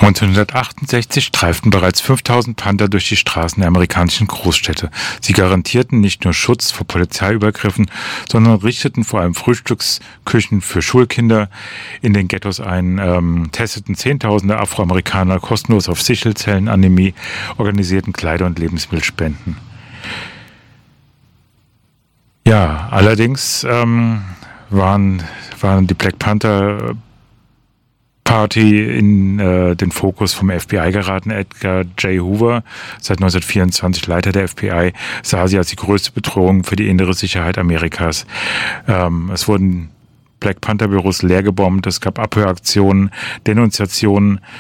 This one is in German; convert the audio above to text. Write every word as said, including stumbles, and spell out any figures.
neunzehnhundertachtundsechzig streiften bereits fünftausend Panther durch die Straßen der amerikanischen Großstädte. Sie garantierten nicht nur Schutz vor Polizeiübergriffen, sondern richteten vor allem Frühstücksküchen für Schulkinder in den Ghettos ein, ähm, testeten Zehntausende Afroamerikaner kostenlos auf Sichelzellenanämie, organisierten Kleider- und Lebensmittelspenden. Ja, allerdings ähm, waren, waren die Black Panther Party in äh, den Fokus vom F B I geraten. Edgar J. Hoover, seit neunzehnhundertvierundzwanzig Leiter der F B I, sah sie als die größte Bedrohung für die innere Sicherheit Amerikas. Ähm, es wurden Black Panther Büros leergebombt, es gab Abhöraktionen, Denunziationen